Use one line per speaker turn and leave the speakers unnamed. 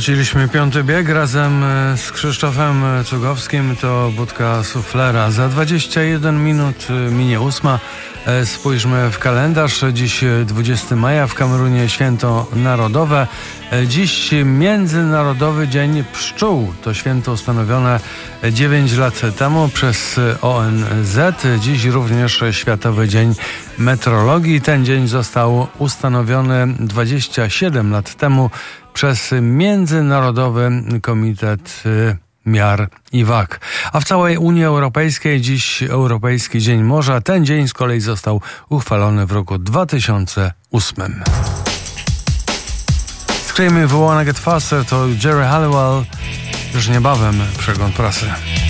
Wróciliśmy piąty bieg razem z Krzysztofem Cugowskim. To budka suflera. Za 21 minut minie 8. Spójrzmy w kalendarz. Dziś 20 maja, w Kamerunie święto narodowe. Dziś Międzynarodowy Dzień Pszczół. To święto ustanowione 9 lat temu przez ONZ. Dziś również Światowy Dzień Meteorologii. Ten dzień został ustanowiony 27 lat temu przez Międzynarodowy Komitet Miar i Wag. A w całej Unii Europejskiej dziś Europejski Dzień Morza. Ten dzień z kolei został uchwalony w roku 2008. Screaming We Wanna Get Faster to Jerry Halliwell. Już niebawem przegląd prasy.